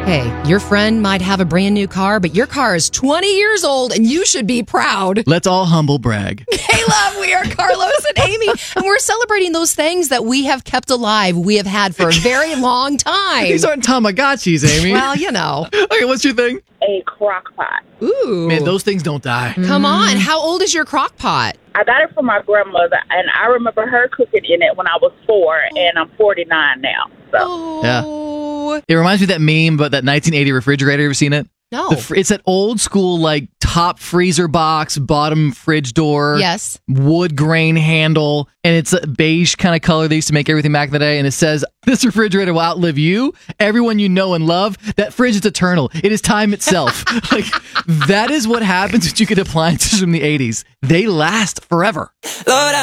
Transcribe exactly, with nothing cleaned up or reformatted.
Hey, your friend might have a brand new car, but your car is twenty years old and you should be proud. Let's all humble brag. Hey, love, we are Carlos and Amy, and we're celebrating those things that we have kept alive, we have had for a very long time. These aren't Tamagotchis, Amy. Well, you know. Okay, what's your thing? A crock pot. Ooh. Man, those things don't die. Come on. How old is your crock pot? I got it from my grandmother, and I remember her cooking in it when I was four, and I'm forty-nine now. So. Oh. It reminds me of that meme about that nineteen eighty refrigerator. You ever seen it? No. The fr- it's that old school, like, top freezer box, bottom fridge door. Yes. Wood grain handle. And it's a beige kind of color they used to make everything back in the day. And it says, this refrigerator will outlive you, everyone you know and love. That fridge is eternal. It is time itself. Like, that is what happens when you get appliances from the eighties. They last forever. Lord,